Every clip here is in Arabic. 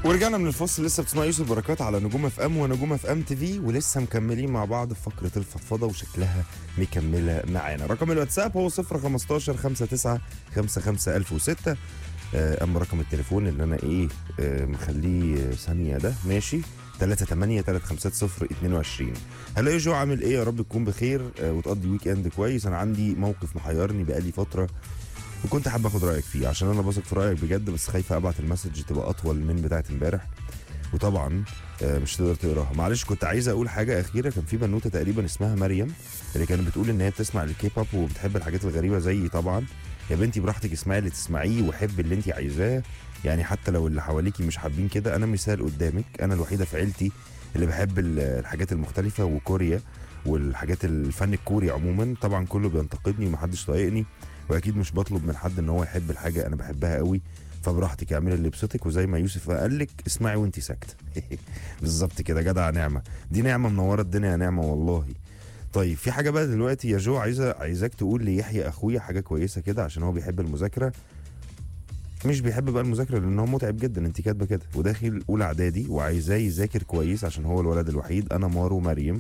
ورجعنا من الفصل. لسه بتسمع يوسف بركات على نجوم اف ام ونجوم اف ام تي في، ولسه مكملين مع بعض في فقره الفضفضه وشكلها مكمله معانا. رقم الواتساب هو 015 59 55 1006. اما رقم التليفون اللي انا مخليه ثانيه ده ماشي 38 350 22. هلا يا جو، عامل ايه؟ يا رب تكون بخير وتقضي ويك اند كويس. انا عندي موقف محيرني بقالي فتره وكنت حابب اخد رايك فيه، عشان انا بثق في رايك بجد، بس خايفه ابعت المسج تبقى اطول من بتاعه امبارح وطبعا مش تقدر تقراها. معلش، كنت عايز اقول حاجه اخيره. كان في بنوته تقريبا اسمها مريم اللي كانت بتقول ان هي بتسمع الكي بوب وبتحب الحاجات الغريبه زيي. طبعا يا بنتي براحتك، اسمعي اللي تسمعيه وحب اللي انت عايزاه، يعني حتى لو اللي حواليكي مش حابين كده. انا مثال قدامك، انا الوحيده في عيلتي اللي بحب الحاجات المختلفه وكوريا والحاجات الفن الكوري عموما. طبعا كله بينتقدني ومحدش طايقني، واكيد مش بطلب من حد ان هو يحب الحاجه انا بحبها قوي. فبراحتك اعملي اللي يبسطك، وزي ما يوسف قال لك اسمعي وانت ساكته. بالظبط كده، جدع. نعمه دي، نعمه منوره الدنيا يا نعمه والله. طيب في حاجه بقى دلوقتي يا جو، عايزاك تقول ليحيى اخويا حاجه كويسه كده، عشان هو بيحب المذاكره. مش بيحب بقى المذاكره لان هو متعب جدا، انت كاتبه كده، وداخل اولى اعدادي وعايزاه يذاكر كويس عشان هو الولد الوحيد. انا مارو مريم.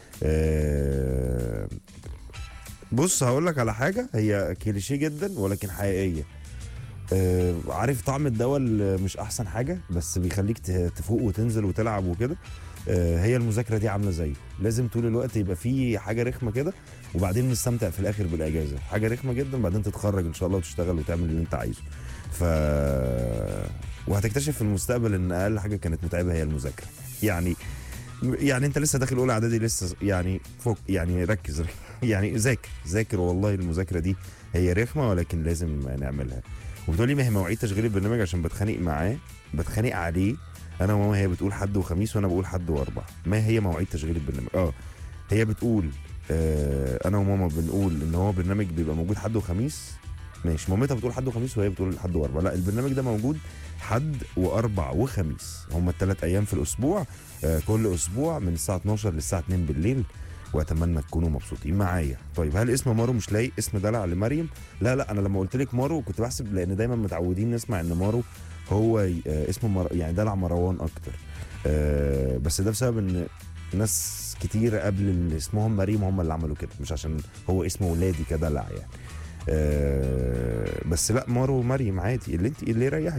بص هقول لك على حاجه، هي كليشيه جدا ولكن حقيقيه. عارف طعم الدواء مش احسن حاجه، بس بيخليك تفوق وتنزل وتلعب وكده. هي المذاكره دي عامله زيه، لازم طول الوقت يبقى في حاجه رخمه كده، وبعدين نستمتع في الاخر بالاجازه. حاجه رخمه جدا، بعدين تتخرج ان شاء الله وتشتغل وتعمل اللي انت عايزه. ف وهتكتشف في المستقبل ان اقل حاجه كانت متعبه هي المذاكره. يعني انت لسه داخل اولى اعدادي، لسه يعني فوق، يعني ركز. يعني ذاكر والله. المذاكره دي هي رخمه ولكن لازم نعملها. وبتقولي ما هي مواعيد تشغيل البرنامج؟ عشان بتخانق عليه انا وماما. هي بتقول حد وخميس وانا بقول حد واربع. ما هي مواعيد تشغيل البرنامج؟ هي بتقول انا وماما بنقول ان هو برنامج بيبقى موجود حد وخميس. ماشي، مامتها بتقول حد وخميس وهي بتقول حد واربع. لا، البرنامج ده موجود حد واربع وخميس، هم الثلاث ايام في الاسبوع. كل اسبوع من الساعه 12 للساعه 2 بالليل، واتمنى تكونوا مبسوطين معايا. طيب هل اسم مارو مش لاقي اسم دلع لمريم؟ لا، انا لما قلت لك مارو كنت بحسب، لان دايما متعودين نسمع ان مارو هو اسم يعني دلع مروان اكتر. بس ده بسبب ان ناس كتير قبل اللي اسمهم مريم هم اللي عملوا كده، مش عشان هو اسم ولادي كدلع يعني. بس لا، مارو مريم عادي، اللي يريحك.